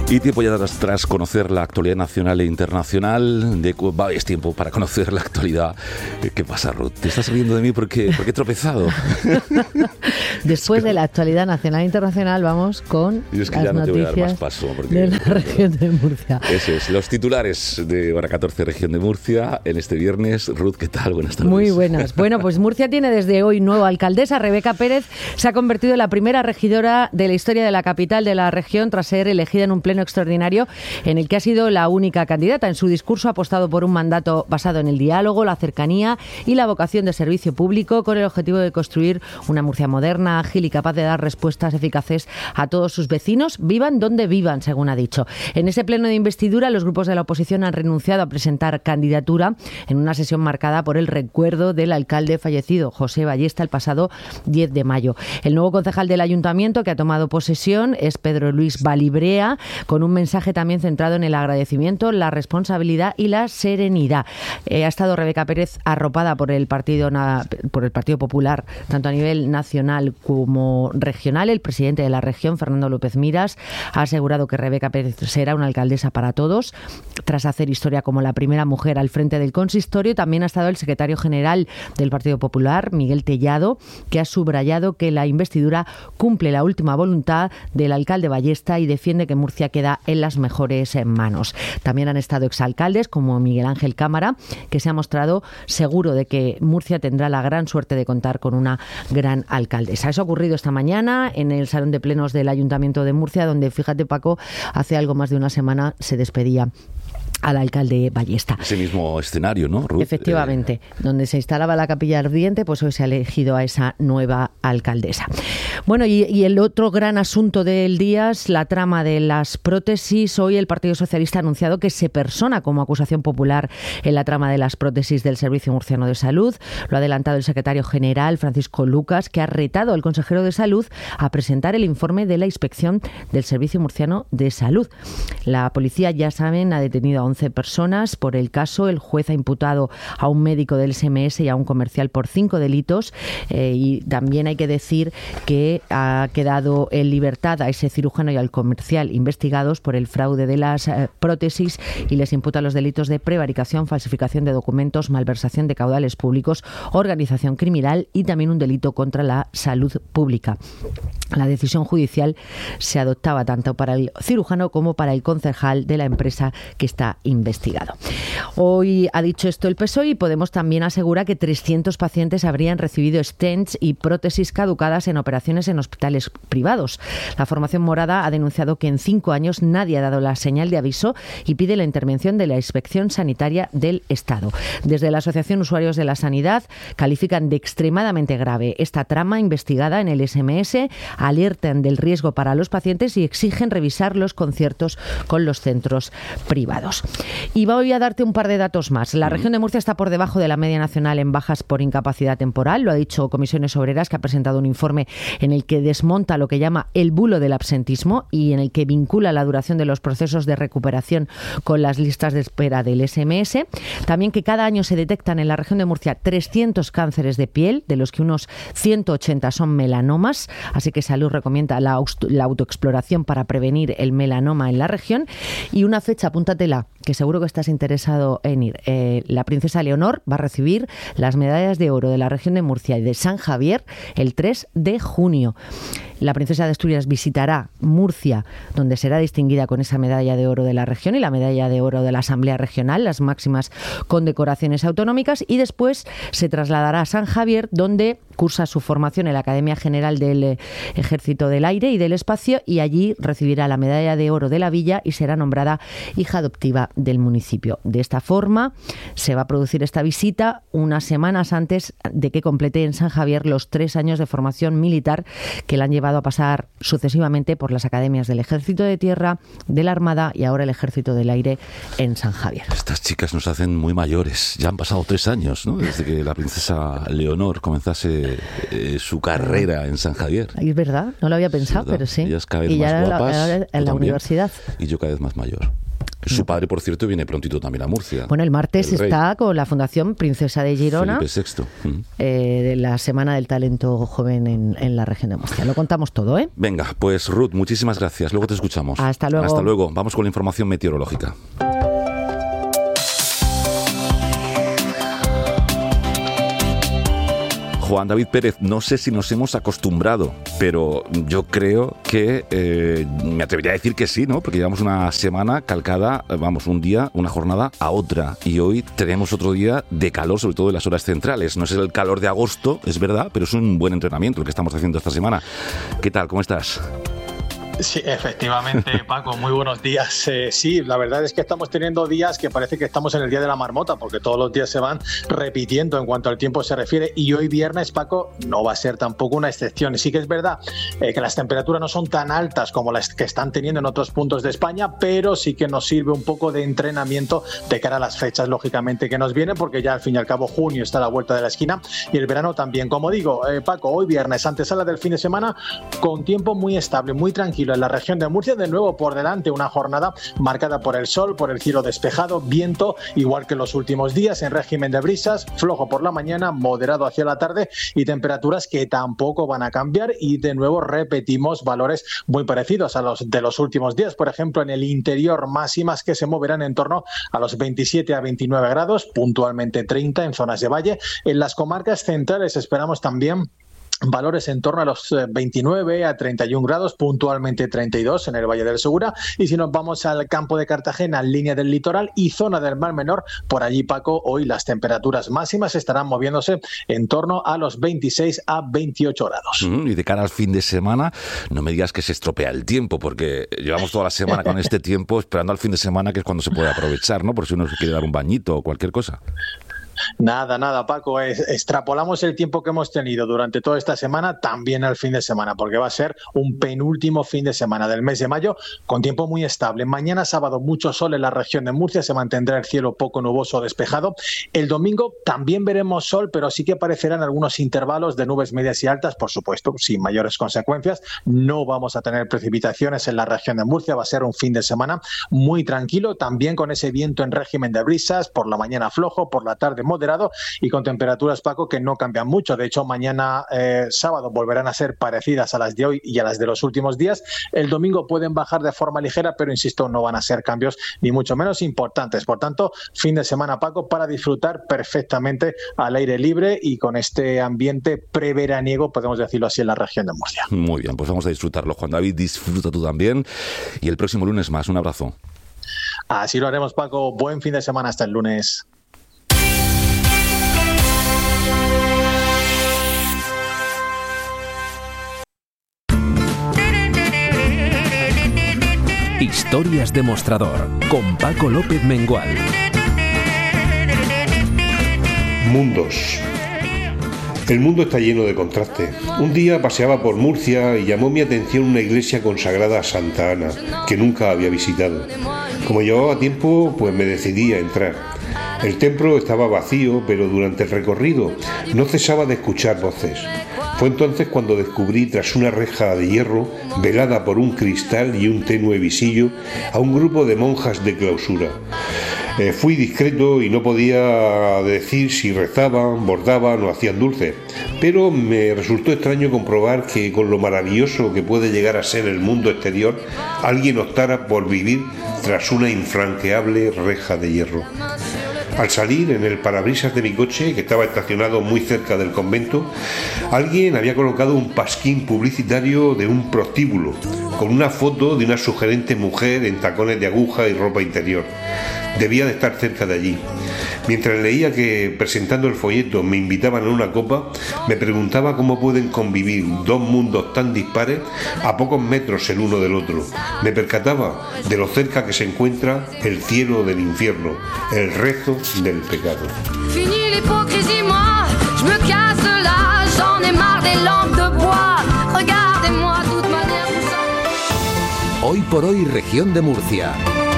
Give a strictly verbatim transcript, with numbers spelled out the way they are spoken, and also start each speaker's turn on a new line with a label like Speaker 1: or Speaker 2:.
Speaker 1: Y tiempo ya tras, tras conocer la actualidad nacional e internacional. De, va, es tiempo para conocer la actualidad. ¿Qué pasa, Ruth? ¿Te estás riendo de mí porque, porque he tropezado?
Speaker 2: Después de la actualidad nacional e internacional, vamos con
Speaker 1: y es que
Speaker 2: las
Speaker 1: ya no te voy a dar más
Speaker 2: noticias
Speaker 1: paso porque,
Speaker 2: de la región de Murcia.
Speaker 1: Eso es, los titulares de Hora catorce, región de Murcia, en este viernes. Ruth, ¿qué tal? Buenas tardes.
Speaker 2: Muy buenas. Bueno, pues Murcia tiene desde hoy nueva alcaldesa. Rebeca Pérez se ha convertido en la primera regidora de la historia de la capital de la región tras ser elegida en un pleno extraordinario en el que ha sido la única candidata. En su discurso ha apostado por un mandato basado en el diálogo, la cercanía y la vocación de servicio público, con el objetivo de construir una Murcia moderna, ágil y capaz de dar respuestas eficaces a todos sus vecinos, vivan donde vivan, según ha dicho. En ese pleno de investidura, los grupos de la oposición han renunciado a presentar candidatura en una sesión marcada por el recuerdo del alcalde fallecido, José Ballesta, el pasado diez de mayo. El nuevo concejal del ayuntamiento que ha tomado posesión es Pedro Luis Balibrea, con un mensaje también centrado en el agradecimiento, la responsabilidad y la serenidad. Eh, ha estado Rebeca Pérez arropada por el Partido por el Partido Popular, tanto a nivel nacional como regional. El presidente de la región, Fernando López Miras, ha asegurado que Rebeca Pérez será una alcaldesa para todos, tras hacer historia como la primera mujer al frente del consistorio. También ha estado el secretario general del Partido Popular, Miguel Tellado, que ha subrayado que la investidura cumple la última voluntad del alcalde Ballesta y defiende que Murcia queda en las mejores manos. También han estado exalcaldes como Miguel Ángel Cámara, que se ha mostrado seguro de que Murcia tendrá la gran suerte de contar con una gran alcaldesa. Eso ha ocurrido esta mañana en el Salón de Plenos del Ayuntamiento de Murcia, donde, fíjate, Paco, hace algo más de una semana se despedía al alcalde Ballesta.
Speaker 1: Ese mismo escenario, ¿no, Ruth?
Speaker 2: Efectivamente, eh... donde se instalaba la capilla ardiente, pues hoy se ha elegido a esa nueva alcaldesa. Bueno, y, y el otro gran asunto del día es la trama de las prótesis. Hoy el Partido Socialista ha anunciado que se persona como acusación popular en la trama de las prótesis del Servicio Murciano de Salud. Lo ha adelantado el secretario general, Francisco Lucas, que ha retado al consejero de Salud a presentar el informe de la inspección del Servicio Murciano de Salud. La policía, ya saben, ha detenido a once personas por el caso. El juez ha imputado a un médico del S M S y a un comercial por cinco delitos. Eh, y también hay que decir que ha quedado en libertad a ese cirujano y al comercial investigados por el fraude de las eh, prótesis, y les imputa los delitos de prevaricación, falsificación de documentos, malversación de caudales públicos, organización criminal y también un delito contra la salud pública. La decisión judicial se adoptaba tanto para el cirujano como para el concejal de la empresa que está investigado. Hoy ha dicho esto el P S O E y Podemos también asegura que trescientos pacientes habrían recibido stents y prótesis caducadas en operaciones en hospitales privados. La formación morada ha denunciado que en cinco años nadie ha dado la señal de aviso y pide la intervención de la Inspección Sanitaria del Estado. Desde la Asociación Usuarios de la Sanidad califican de extremadamente grave esta trama investigada en el S M S, alertan del riesgo para los pacientes y exigen revisar los conciertos con los centros privados. Y voy a darte un par de datos más. La región de Murcia está por debajo de la media nacional en bajas por incapacidad temporal. Lo ha dicho Comisiones Obreras, que ha presentado un informe en el que desmonta lo que llama el bulo del absentismo y en el que vincula la duración de los procesos de recuperación con las listas de espera del S M S. También que cada año se detectan en la región de Murcia trescientos cánceres de piel, de los que unos ciento ochenta son melanomas. Así que Salud recomienda la, la autoexploración para prevenir el melanoma en la región. Y una fecha, apúntatela, que seguro que estás interesado en ir. Eh, la princesa Leonor va a recibir las medallas de oro de la región de Murcia y de San Javier el tres de junio. La princesa de Asturias visitará Murcia, donde será distinguida con esa medalla de oro de la región y la medalla de oro de la Asamblea Regional, las máximas condecoraciones autonómicas, y después se trasladará a San Javier, donde cursa su formación en la Academia General del Ejército del Aire y del Espacio, y allí recibirá la medalla de oro de la Villa y será nombrada hija adoptiva del municipio. De esta forma se va a producir esta visita unas semanas antes de que complete en San Javier los tres años de formación militar que la han llevado a pasar sucesivamente por las academias del Ejército de Tierra, de la Armada y ahora el Ejército del Aire en San Javier.
Speaker 1: Estas chicas nos hacen muy mayores. Ya han pasado tres años, ¿no?, desde que la princesa Leonor comenzase eh, su carrera en San Javier.
Speaker 2: Es verdad, no lo había pensado,
Speaker 1: ¿verdad?
Speaker 2: pero sí.
Speaker 1: Ellas cada vez
Speaker 2: y
Speaker 1: más
Speaker 2: ya
Speaker 1: guapas.
Speaker 2: En la, en la universidad.
Speaker 1: Y yo cada vez más mayor. Su padre, por cierto, viene prontito también a Murcia.
Speaker 2: Bueno, el martes
Speaker 1: el
Speaker 2: está con la Fundación Princesa de Girona.
Speaker 1: Felipe sexto. Mm.
Speaker 2: Eh, de la Semana del Talento Joven en, en la región de Murcia. Lo contamos todo, ¿eh?
Speaker 1: Venga, pues Ruth, muchísimas gracias. Luego te escuchamos.
Speaker 2: Hasta luego.
Speaker 1: Hasta luego. Vamos con la información meteorológica. Juan David Pérez, no sé si nos hemos acostumbrado, pero yo creo que eh, me atrevería a decir que sí, ¿no? Porque llevamos una semana calcada, vamos, un día, una jornada a otra. Y hoy tenemos otro día de calor, sobre todo en las horas centrales. No es el calor de agosto, es verdad, pero es un buen entrenamiento el que estamos haciendo esta semana. ¿Qué tal? ¿Cómo estás?
Speaker 3: Sí, efectivamente, Paco, muy buenos días. Eh, sí, la verdad es que estamos teniendo días que parece que estamos en el día de la marmota, porque todos los días se van repitiendo en cuanto al tiempo se refiere, y hoy viernes, Paco, no va a ser tampoco una excepción. Sí que es verdad eh, que las temperaturas no son tan altas como las que están teniendo en otros puntos de España, pero sí que nos sirve un poco de entrenamiento de cara a las fechas, lógicamente, que nos vienen, porque ya al fin y al cabo junio está a la vuelta de la esquina y el verano también. Como digo, eh, Paco, hoy viernes, antesala del fin de semana, con tiempo muy estable, muy tranquilo en la región de Murcia. De nuevo por delante una jornada marcada por el sol, por el cielo despejado, viento igual que en los últimos días, en régimen de brisas, flojo por la mañana, moderado hacia la tarde y temperaturas que tampoco van a cambiar, y de nuevo repetimos valores muy parecidos a los de los últimos días. Por ejemplo, en el interior, máximas que se moverán en torno a los veintisiete a veintinueve grados, puntualmente treinta en zonas de valle. En las comarcas centrales esperamos también valores en torno a los veintinueve a treinta y uno grados, puntualmente treinta y dos en el Valle del Segura. Y si nos vamos al campo de Cartagena, línea del litoral y zona del Mar Menor, por allí, Paco, hoy las temperaturas máximas estarán moviéndose en torno a los veintiséis a veintiocho grados.
Speaker 1: Mm, y de cara al fin de semana, no me digas que se estropea el tiempo, porque llevamos toda la semana con este tiempo esperando al fin de semana, que es cuando se puede aprovechar, ¿no? Por si uno se quiere dar un bañito o cualquier cosa.
Speaker 3: Nada, nada, Paco, es, extrapolamos el tiempo que hemos tenido durante toda esta semana también al fin de semana, porque va a ser un penúltimo fin de semana del mes de mayo con tiempo muy estable. Mañana sábado mucho sol en la región de Murcia, se mantendrá el cielo poco nuboso o despejado. El domingo también veremos sol, pero sí que aparecerán algunos intervalos de nubes medias y altas, por supuesto, sin mayores consecuencias. No vamos a tener precipitaciones en la región de Murcia, va a ser un fin de semana muy tranquilo, también con ese viento en régimen de brisas, por la mañana flojo, por la tarde moderado y con temperaturas, Paco, que no cambian mucho. De hecho, mañana eh, sábado volverán a ser parecidas a las de hoy y a las de los últimos días. El domingo pueden bajar de forma ligera, pero insisto, no van a ser cambios ni mucho menos importantes. Por tanto, fin de semana, Paco, para disfrutar perfectamente al aire libre y con este ambiente preveraniego, podemos decirlo así, en la región de Murcia.
Speaker 1: Muy bien, pues vamos a disfrutarlo, Juan David. Disfruta tú también. Y el próximo lunes más. Un abrazo.
Speaker 3: Así lo haremos, Paco. Buen fin de semana. Hasta el lunes.
Speaker 4: Historias de Mostrador, con Paco López Mengual.
Speaker 5: Mundos. El mundo está lleno de contrastes. Un día paseaba por Murcia y llamó mi atención una iglesia consagrada a Santa Ana, que nunca había visitado. Como llevaba tiempo, pues me decidí a entrar. El templo estaba vacío, pero durante el recorrido no cesaba de escuchar voces. Fue entonces cuando descubrí, tras una reja de hierro, velada por un cristal y un tenue visillo, a un grupo de monjas de clausura. Eh, fui discreto y no podía decir si rezaban, bordaban o hacían dulces, pero me resultó extraño comprobar que, con lo maravilloso que puede llegar a ser el mundo exterior, alguien optara por vivir tras una infranqueable reja de hierro. Al salir, en el parabrisas de mi coche, que estaba estacionado muy cerca del convento, alguien había colocado un pasquín publicitario de un prostíbulo, con una foto de una sugerente mujer en tacones de aguja y ropa interior. Debía de estar cerca de allí. Mientras leía que, presentando el folleto, me invitaban a una copa, me preguntaba cómo pueden convivir dos mundos tan dispares a pocos metros el uno del otro. Me percataba de lo cerca que se encuentra el cielo del infierno, el rezo del pecado. Fini l'hypocrisie, moi, je me casse là, j'en ai marre des lampes de bois. Regardez-moi, toute manière.
Speaker 4: Hoy por hoy, región de Murcia.